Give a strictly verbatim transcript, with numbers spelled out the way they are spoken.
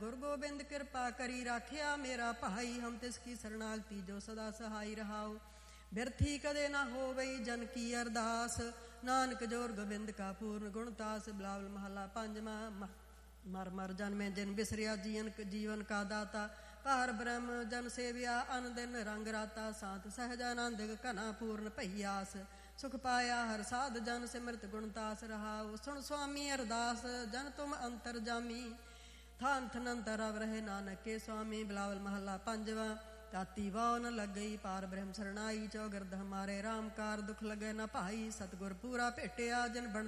ਗੁਰ ਗੋਬਿੰਦ ਕਿਰਪਾ ਕਰੀ ਰਾਖਿਆ ਮੇਰਾ ਭਾਈ। ਹਮ ਤਿਸ ਕੀ ਸਰਨਾਗਤੀ ਜੋ ਸਦਾ ਸਹਾਈ ਰਹਾਓ। ਬਿਰਥੀ ਕਦੇ ਨਾ ਹੋਵਈ ਜਨ ਕੀ ਅਰਦਾਸ। ਨਾਨਕ ਜੋਰ ਗੋਬਿੰਦ ਕਾ ਪੂਰਨ ਗੁਣਤਾਸ। ਬਿਲਾਵਲ ਮਹੱਲਾ ਪੰਜਵਾਂ। ਮਰ ਮਰ ਜਨਮੇ ਜਿਨ ਬਿਸਰਿਆ ਜੀਵਨ ਜੀਵਨ ਕਾ ਦਾਤਾ। ਭਾਰ ਬ੍ਰਹਮ ਜਨ ਸੇਵਿਆ ਅਨ ਦਿਨ ਰੰਗ ਰਾਤਾ। ਸਾਤ ਸਹਿਜਾਨੰਦ ਘਨਾ ਪੂਰਨ ਭਈਆਸ। ਸੁਖ ਪਾਇਆ ਹਰ ਸਾਧ ਜਨ ਸਿਮਰਤ ਗੁਣਤਾਸ ਰਹਾਉ। ਸੁਣ ਸੁਆਮੀ ਅਰਦਾਸ ਜਨ ਤੁਮ ਅੰਤਰ ਜਾਮੀ। ਥਾਨ ਥਨੰਤਰ ਰਵ ਰਹੇ ਨਾਨਕ ਕੇ ਸੁਆਮੀ। ਬਿਲਾਵਲ ਮਹੱਲਾ ਪੰਜਵਾਂ। ਤਾਤੀ ਵਾਹ ਨ ਲੱਗਈ ਪਾਰ ਬ੍ਰਹਮ ਸਰਣਾਈ। ਚੌਗਿਰਦ ਹਮਾਰੇ ਰਾਮ ਕਾਰ ਦੁਖ ਲਗੇ ਨ ਭਾਈ। ਸਤਿਗੁਰ ਪੂਰਾ ਭੇਟਿਆ ਜਿਨ ਬਣ